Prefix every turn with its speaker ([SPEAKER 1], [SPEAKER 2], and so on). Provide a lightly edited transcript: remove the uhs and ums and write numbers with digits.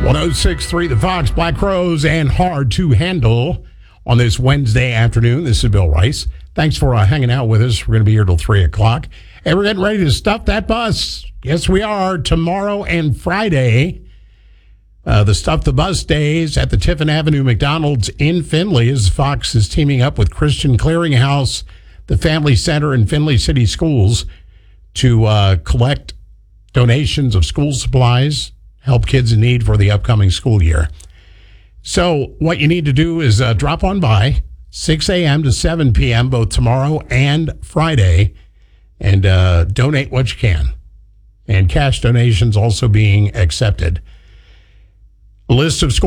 [SPEAKER 1] 106.3 The Fox, Black Crowes, and Hard to Handle on this Wednesday afternoon. This is Bill Rice. Thanks for hanging out with us. We're going to be here till 3 o'clock. And we're getting ready to stuff that bus. Yes, we are. Tomorrow and Friday, the Stuff the Bus days at the Tiffin Avenue McDonald's in Findlay, as Fox is teaming up with Christian Clearinghouse, the Family Center, and Findlay City Schools to collect donations of school supplies, help kids in need for the upcoming school year. So what you need to do is drop on by 6 a.m. to 7 p.m. both tomorrow and Friday and donate what you can. And cash donations also being accepted. A list of school